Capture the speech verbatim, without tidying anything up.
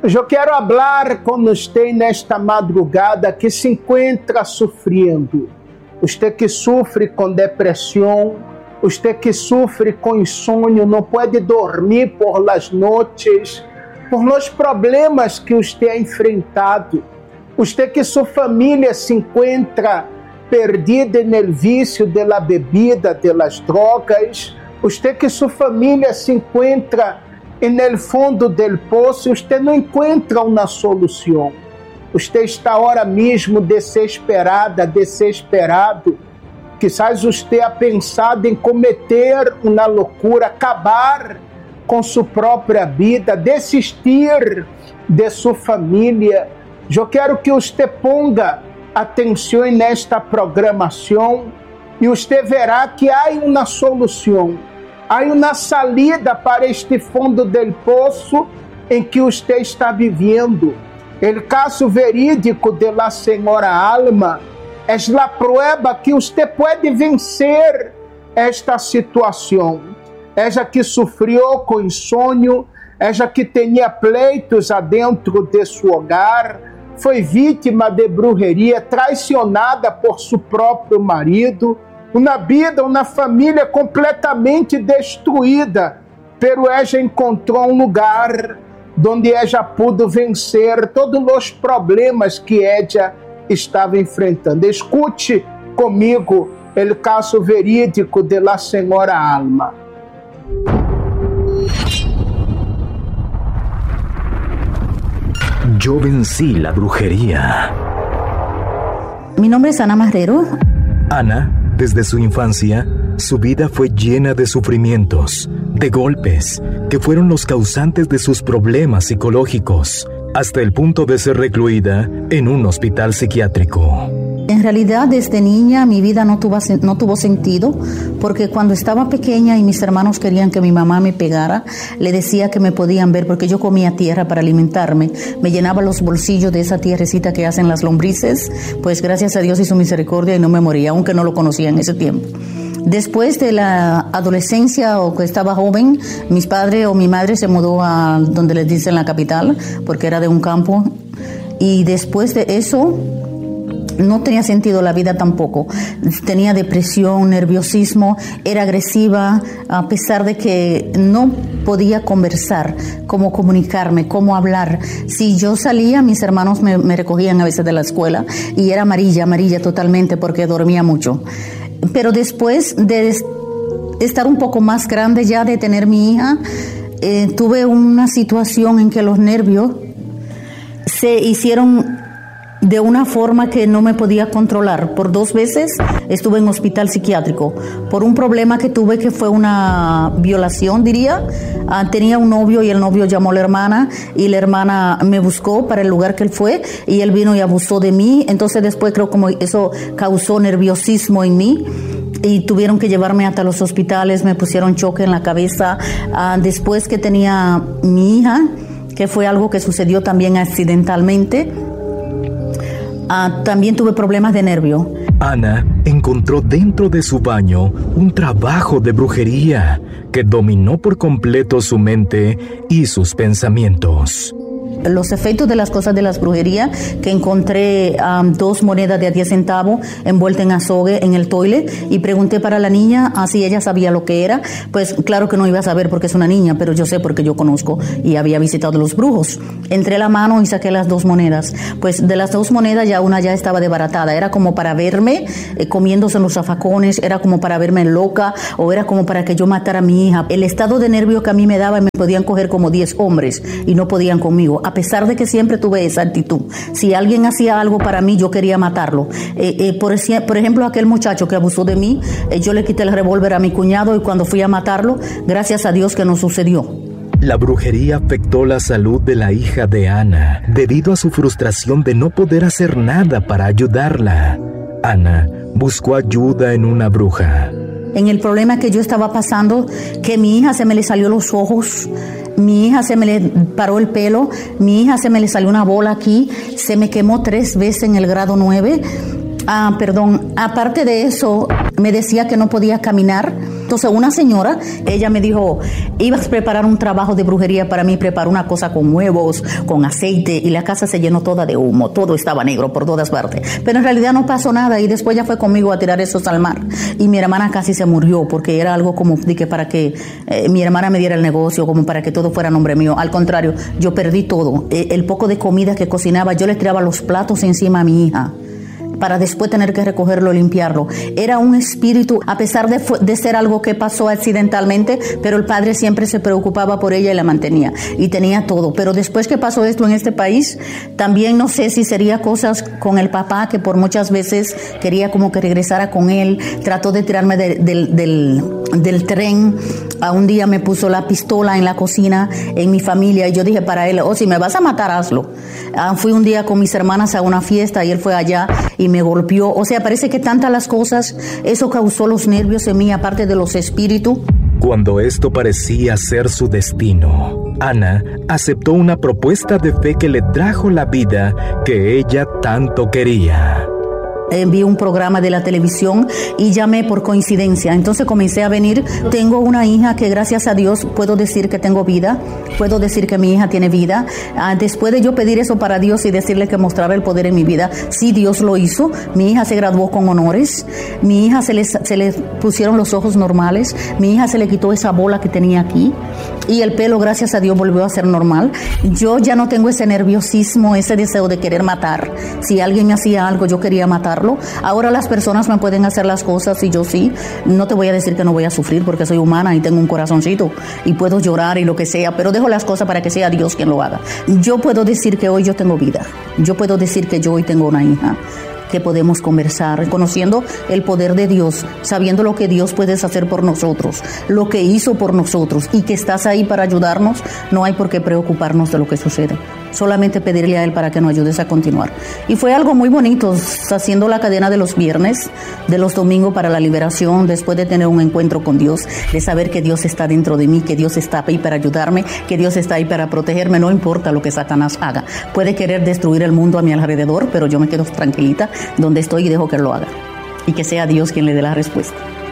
Eu quero falar com você nesta madrugada que se encontra sofrendo. Você que sofre com depressão, você que sofre com insônia, não pode dormir por las noites, por los problemas que você ha enfrentado. Você que sua família se encontra perdida no vício de la bebida, de las drogas. Você que sua família se encontra no fundo do poço, você não encontra uma solução. Você está agora mesmo desesperada, desesperado. Quizás você ha pensado em cometer uma loucura, acabar com sua própria vida, desistir de sua família. Eu quero que você ponga atenção nesta programação e você verá que há uma solução. Há uma saída para este fundo do poço em que você está vivendo. O caso verídico de la senhora Alma é a prova que você pode vencer esta situação. Ela que sofreu com insônia, ela que tinha pleitos adentro de seu hogar, foi vítima de brujeria, traicionada por seu próprio marido, uma vida, uma família completamente destruída, pero ela encontrou um lugar onde ela pôde vencer todos os problemas que ela estava enfrentando. Escute comigo o caso verídico de la senhora Alma. Yo vencí la brujería. Mi nombre es Ana Marrero. Ana, desde su infancia, su vida fue llena de sufrimientos, de golpes, que fueron los causantes de sus problemas psicológicos, hasta el punto de ser recluida en un hospital psiquiátrico. En realidad, desde niña mi vida no tuvo, no tuvo sentido, porque cuando estaba pequeña y mis hermanos querían que mi mamá me pegara, le decía que me podían ver porque yo comía tierra para alimentarme, me llenaba los bolsillos de esa tierrecita que hacen las lombrices, pues gracias a Dios y su misericordia y no me moría, aunque no lo conocía en ese tiempo. Después de la adolescencia o que estaba joven, mis padres o mi madre se mudó a donde les dicen la capital, porque era de un campo, y después de eso no tenía sentido la vida tampoco. Tenía depresión, nerviosismo, era agresiva, a pesar de que no podía conversar, cómo comunicarme, cómo hablar. Si yo salía, mis hermanos me, me recogían a veces de la escuela y era amarilla, amarilla totalmente porque dormía mucho. Pero después de estar un poco más grande ya, de tener mi hija, eh, tuve una situación en que los nervios se hicieron de una forma que no me podía controlar. Por dos veces estuve en hospital psiquiátrico por un problema que tuve, que fue una violación, diría. Uh, tenía un novio y el novio llamó a la hermana y la hermana me buscó para el lugar que él fue y él vino y abusó de mí. Entonces después creo como eso causó nerviosismo en mí y tuvieron que llevarme hasta los hospitales, me pusieron choque en la cabeza. Uh, después que tenía mi hija, que fue algo que sucedió también accidentalmente, Uh, también tuve problemas de nervio. Ana encontró dentro de su baño un trabajo de brujería que dominó por completo su mente y sus pensamientos. Los efectos de las cosas de las brujerías, que encontré um, dos monedas de a diez centavos envueltas en azogue en el toilet y pregunté para la niña ah, si ella sabía lo que era. Pues claro que no iba a saber porque es una niña, pero yo sé porque yo conozco y había visitado los brujos. Entré la mano y saqué las dos monedas. Pues de las dos monedas ya una ya estaba desbaratada. Era como para verme eh, comiéndose los zafacones, era como para verme loca o era como para que yo matara a mi hija. El estado de nervio que a mí me daba, me podían coger como diez hombres y no podían conmigo. A pesar de que siempre tuve esa actitud. Si alguien hacía algo para mí, yo quería matarlo. Eh, eh, por, por ejemplo, aquel muchacho que abusó de mí, eh, yo le quité el revólver a mi cuñado y cuando fui a matarlo, gracias a Dios que no sucedió. La brujería afectó la salud de la hija de Ana debido a su frustración de no poder hacer nada para ayudarla. Ana buscó ayuda en una bruja. En el problema que yo estaba pasando, que mi hija se me le salió los ojos, mi hija se me le paró el pelo, mi hija se me le salió una bola aquí, se me quemó tres veces en el grado nueve. Ah, perdón, aparte de eso, me decía que no podía caminar. Entonces una señora, ella me dijo, ibas a preparar un trabajo de brujería para mí, preparó una cosa con huevos, con aceite, y la casa se llenó toda de humo, todo estaba negro por todas partes. Pero en realidad no pasó nada, y después ella fue conmigo a tirar esos al mar. Y mi hermana casi se murió, porque era algo como de que para que eh, mi hermana me diera el negocio, como para que todo fuera a nombre mío. Al contrario, yo perdí todo. Eh, el poco de comida que cocinaba, yo le tiraba los platos encima a mi hija, para después tener que recogerlo y limpiarlo. Era un espíritu, a pesar de, de ser algo que pasó accidentalmente, pero el padre siempre se preocupaba por ella y la mantenía, y tenía todo. Pero después que pasó esto en este país, también no sé si sería cosas con el papá, que por muchas veces quería como que regresara con él, trató de tirarme de, de, del, del tren. A un día me puso la pistola en la cocina, en mi familia, y yo dije para él, oh, si me vas a matar, hazlo. Ah, fui un día con mis hermanas a una fiesta, y él fue allá y me golpeó. O sea, parece que tantas las cosas, eso causó los nervios en mí, aparte de los espíritus. Cuando esto parecía ser su destino, Ana aceptó una propuesta de fe que le trajo la vida que ella tanto quería. Vi un programa de la televisión y llamé por coincidencia. Entonces comencé a venir. Tengo una hija que, gracias a Dios, puedo decir que tengo vida. Puedo decir que mi hija tiene vida. Ah, después de yo pedir eso para Dios y decirle que mostraba el poder en mi vida, sí, Dios lo hizo. Mi hija se graduó con honores. Mi hija se le se le pusieron los ojos normales. Mi hija se le quitó esa bola que tenía aquí. Y el pelo, gracias a Dios, volvió a ser normal. Yo ya no tengo ese nerviosismo, ese deseo de querer matar. Si alguien me hacía algo, yo quería matarlo. Ahora las personas me pueden hacer las cosas y yo sí. No te voy a decir que no voy a sufrir, porque soy humana y tengo un corazoncito y puedo llorar y lo que sea, pero dejo las cosas para que sea Dios quien lo haga. Yo puedo decir que hoy yo tengo vida. Yo puedo decir que yo hoy tengo una hija, que podemos conversar, conociendo el poder de Dios, sabiendo lo que Dios puede hacer por nosotros, lo que hizo por nosotros, y que estás ahí para ayudarnos. No hay por qué preocuparnos de lo que sucede, solamente pedirle a Él para que nos ayudes a continuar. Y fue algo muy bonito, haciendo la cadena de los viernes, de los domingos para la liberación, después de tener un encuentro con Dios, de saber que Dios está dentro de mí, que Dios está ahí para ayudarme, que Dios está ahí para protegerme. No importa lo que Satanás haga, puede querer destruir el mundo a mi alrededor, pero yo me quedo tranquilita donde estoy y dejo que Él lo haga, y que sea Dios quien le dé la respuesta.